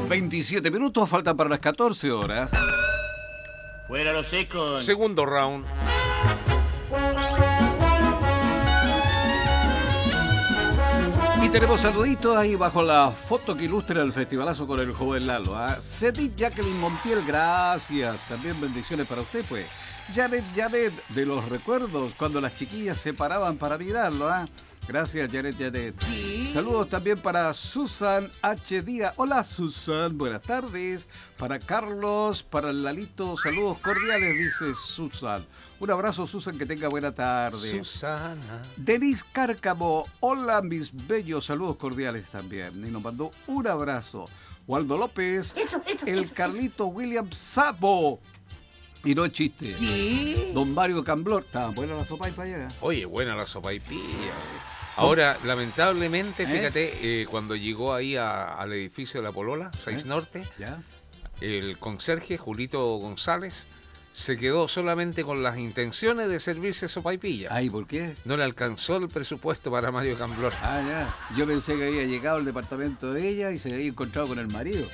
27 minutos, faltan para las 14 horas. Fuera los secos. Segundo round. Y tenemos saluditos ahí bajo la foto que ilustra el festivalazo con el joven Lalo. Cedit Jacqueline Montiel, gracias. También bendiciones para usted, pues. Janet, de los recuerdos, cuando las chiquillas se paraban para mirarlo, Gracias, Janet. Sí. Saludos también para Susan H. Díaz. Hola, Susan, buenas tardes. Para Carlos, para el Lalito, saludos cordiales, dice Susan. Un abrazo, Susan, que tenga buena tarde. Susana. Denise Cárcamo, hola, mis bellos, saludos cordiales también. Y nos mandó un abrazo. Waldo López, el Carlito William Sapo. Y no es chiste. ¿Qué? Don Mario Camblor. Está buena la sopa y payera. Oye, buena la sopaipilla. Ahora, lamentablemente, fíjate, cuando llegó ahí al edificio de la Polola, 6 Norte, ¿Ya? el conserje Julito González se quedó solamente con las intenciones de servirse sopaipilla. Ay, ¿por qué? No le alcanzó el presupuesto para Mario Camblor. Ya. Yo pensé que había llegado al departamento de ella y se había encontrado con el marido.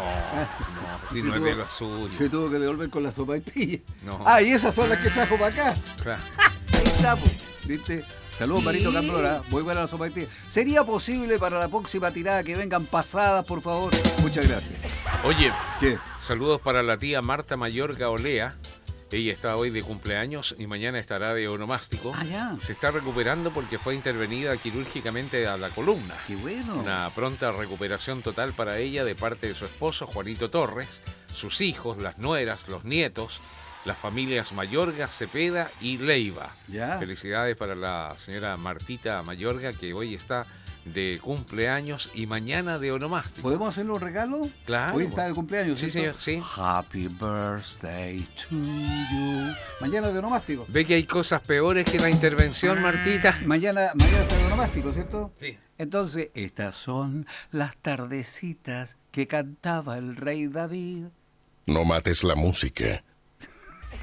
No, si Se no es tuvo- de lo suyo. Se tuvo que devolver con la sopa y pilla. No. Y esas son las que trajo para acá. Claro. Ahí estamos, ¿viste? Saludos, Marito Camblora. Muy buena la sopa y pilla. ¿Sería posible para la próxima tirada que vengan pasadas, por favor? Muchas gracias. Oye, ¿Qué? saludos para la tía Marta Mayorga Olea. Ella está hoy de cumpleaños y mañana estará de onomástico. Ya. Se está recuperando porque fue intervenida quirúrgicamente a la columna. Qué bueno. Una pronta recuperación total para ella de parte de su esposo, Juanito Torres, sus hijos, las nueras, los nietos, las familias Mayorga, Cepeda y Leiva. Ya. Felicidades para la señora Martita Mayorga, que hoy está de cumpleaños y mañana de onomástico. ¿Podemos hacerle un regalo? Claro. Hoy está de cumpleaños, Sí, ¿cierto? señor, sí. Happy birthday to you. Mañana de onomástico. ¿Ve que hay cosas peores que la intervención, Martita? Mañana está de onomástico, ¿cierto? Sí. Entonces, estas son las tardecitas que cantaba el rey David. No mates la música.